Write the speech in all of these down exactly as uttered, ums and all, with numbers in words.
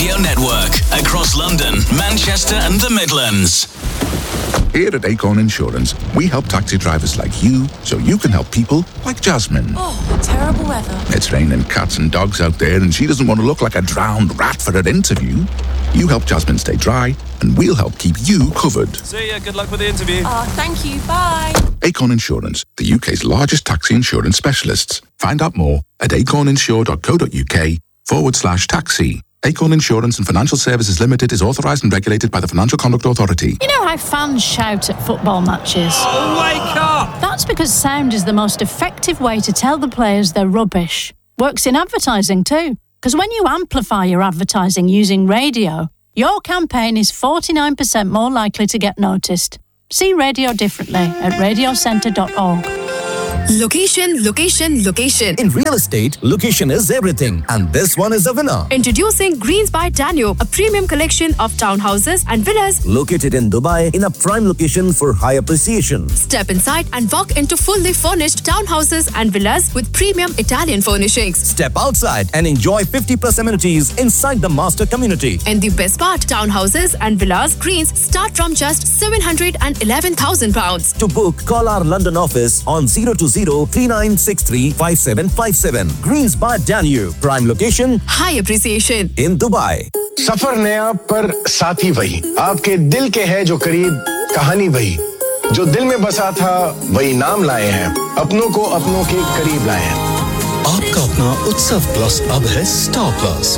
Radio Network. Across London, Manchester and the Midlands. Here at Acorn Insurance, we help taxi drivers like you so you can help people like Jasmine. Oh, terrible weather. It's raining cats and dogs out there and she doesn't want to look like a drowned rat for her interview. You help Jasmine stay dry and we'll help keep you covered. See ya, good luck with the interview. Oh, thank you, bye. Acorn Insurance, the U K's largest taxi insurance specialists. Find out more at acorninsure.co.uk forward slash taxi. Acorn Insurance and Financial Services Limited is authorised and regulated by the Financial Conduct Authority. You know how fans shout at football matches? Oh, wake up! That's because sound is the most effective way to tell the players they're rubbish. Works in advertising too. Because when you amplify your advertising using radio, your campaign is forty-nine percent more likely to get noticed. See radio differently at radio centre dot org. Location, location, location. In real estate, location is everything. And this one is a winner. Introducing Greens by Danube, a premium collection of townhouses and villas located in Dubai in a prime location for high appreciation. Step inside and walk into fully furnished townhouses and villas with premium Italian furnishings. Step outside and enjoy fifty plus amenities inside the master community. And the best part, townhouses and villas Greens start from just seven hundred eleven thousand pounds. To book, call our London office on zero two zero, three nine six three, five seven five seven. Greens by Danube. Prime location, high appreciation in Dubai. सफर नया पर साथी वही, आपके दिल के है जो करीब, कहानी वही, जो दिल में बसा था वही नाम लाए हैं, अपनों को अपनों के करीब लाए हैं. आपका अपना उत्सव प्लस अब है star plus.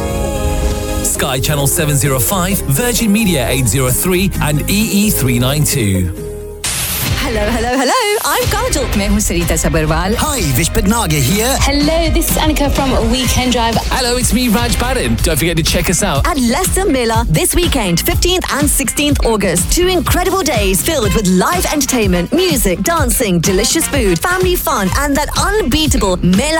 Sky Channel seven oh five, Virgin Media eight oh three and E E three ninety-two. Hello, hello, hello. I'm Kajal. मैं हूँ Sarita Sabharwal. Hi, Vishpad Nagia here. Hello, this is Annika from Weekend Drive. Hello, it's me, Raj Baden. Don't forget to check us out at Leicester Miller this weekend, fifteenth and sixteenth August. Two incredible days filled with live entertainment, music, dancing, delicious food, family fun, and that unbeatable Miller